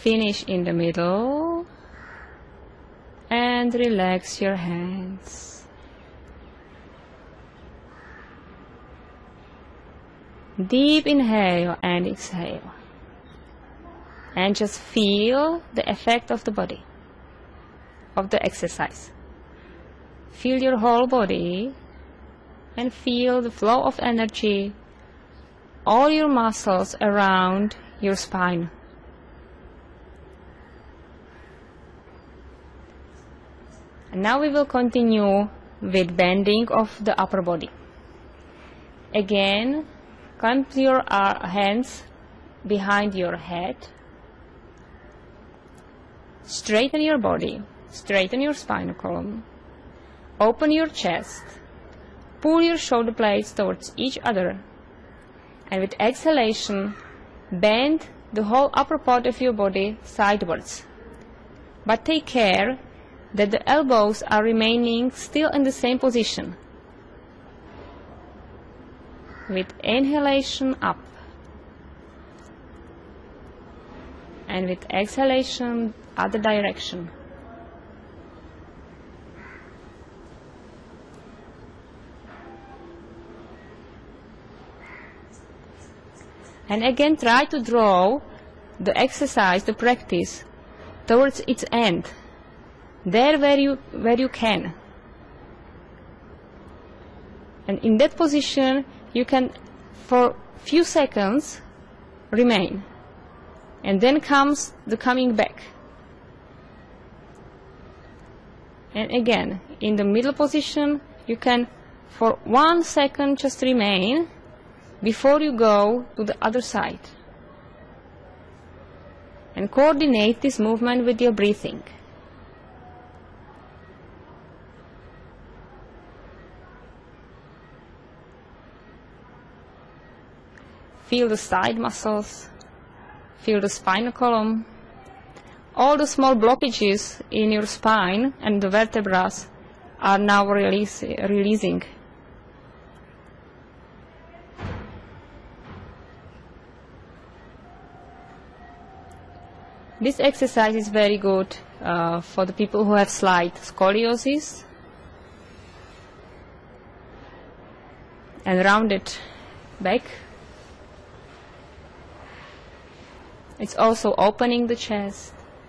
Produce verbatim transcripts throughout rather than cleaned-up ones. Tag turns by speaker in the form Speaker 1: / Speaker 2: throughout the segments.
Speaker 1: Finish in the middle and relax your hands. Deep inhale and exhale. And just feel the effect of the body, of the exercise. Feel your whole body and feel the flow of energy, all your muscles around your spine. And now we will continue with bending of the upper body. Again, clamp your uh, hands behind your head. Straighten your body, straighten your spinal column. Open your chest. Pull your shoulder blades towards each other. And with exhalation, bend the whole upper part of your body sidewards. But take care that the elbows are remaining still in the same position. With inhalation, up. And with exhalation, other direction. And again, try to draw the exercise, the practice, towards its end. There where you, where you can. And in that position, you can, for few seconds, remain. And then comes the coming back. And again, in the middle position, you can, for one second, just remain before you go to the other side. And coordinate this movement with your breathing. Feel the side muscles, feel the spinal column. All the small blockages in your spine and the vertebrae are now release, releasing. This exercise is very good uh, for the people who have slight scoliosis and rounded back. It's also opening the chest.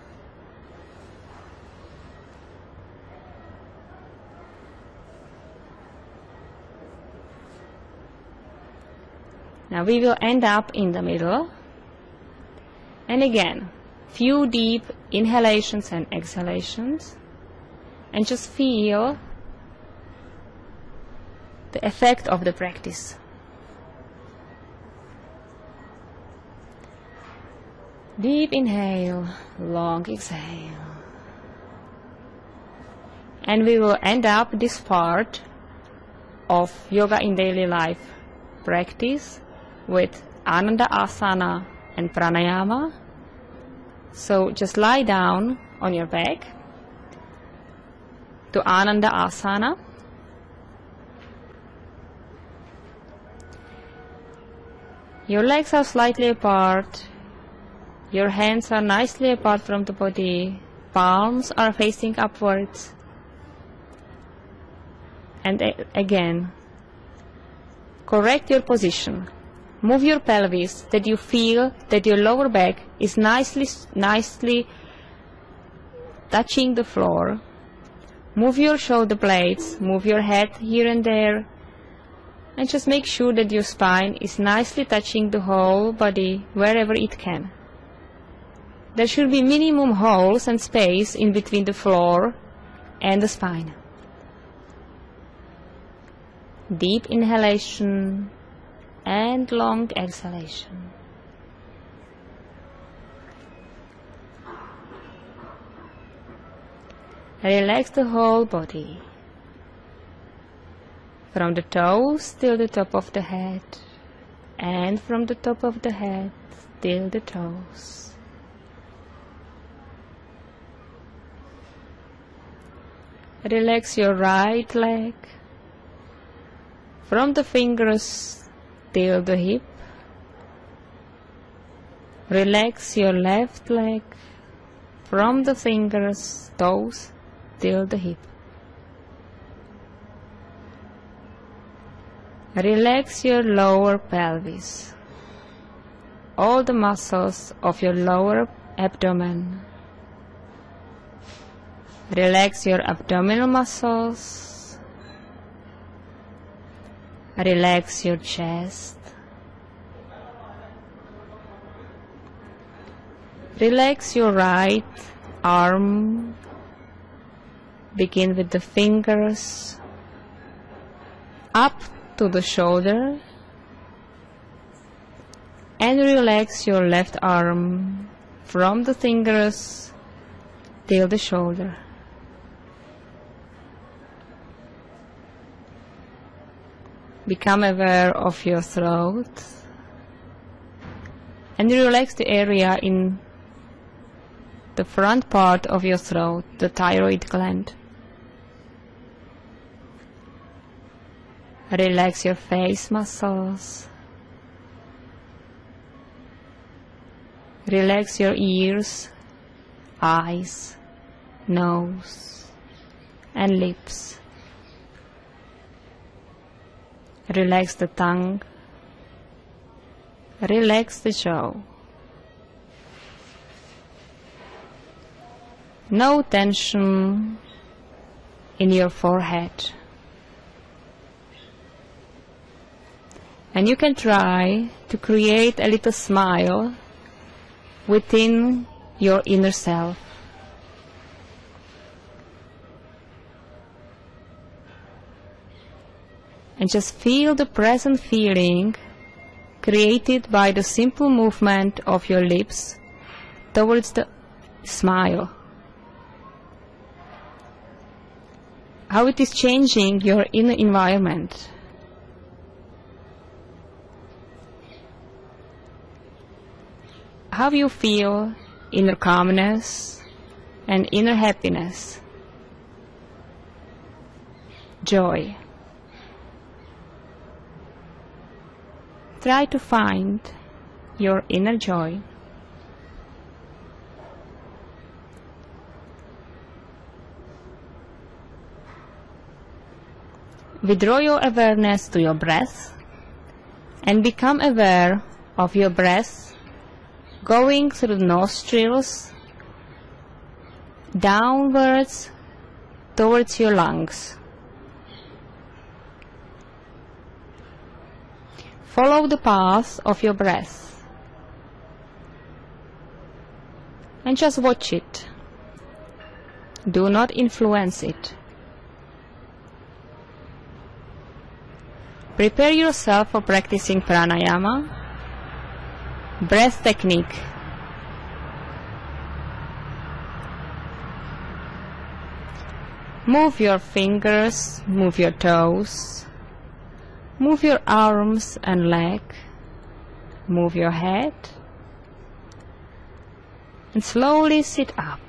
Speaker 1: Now we will end up in the middle. And again, few deep inhalations and exhalations. And just feel the effect of the practice. Deep inhale, long exhale. And we will end up this part of Yoga in Daily Life practice with Ananda Asana and Pranayama. So just lie down on your back to Ananda Asana. Your legs are slightly apart. Your hands are nicely apart from the body. Palms are facing upwards. And again, correct your position. Move your pelvis that you feel that your lower back is nicely, nicely touching the floor. Move your shoulder blades, move your head here and there. And just make sure that your spine is nicely touching the whole body wherever it can. There should be minimum holes and space in between the floor and the spine. Deep inhalation and long exhalation. Relax the whole body. From the toes till the top of the head, and from the top of the head till the toes. Relax your right leg from the fingers till the hip. Relax your left leg from the fingers, toes, till the hip. Relax your lower pelvis, all the muscles of your lower abdomen. Relax your abdominal muscles. Relax your chest. Relax your right arm. Begin with the fingers up to the shoulder, and relax your left arm from the fingers till the shoulder. Become aware of your throat and relax the area in the front part of your throat, the thyroid gland. Relax your face muscles. Relax your ears, eyes, nose, and lips. Relax the tongue. Relax the jaw. No tension in your forehead. And you can try to create a little smile within your inner self. And just feel the present feeling created by the simple movement of your lips towards the smile. How it is changing your inner environment. How you feel inner calmness and inner happiness, joy. Try to find your inner joy. Withdraw your awareness to your breath and become aware of your breath going through the nostrils downwards towards your lungs. Follow the path of your breath and just watch it. Do not influence it. Prepare yourself for practicing pranayama, breath technique. Move your fingers, move your toes, move your arms and leg, move your head, and slowly sit up.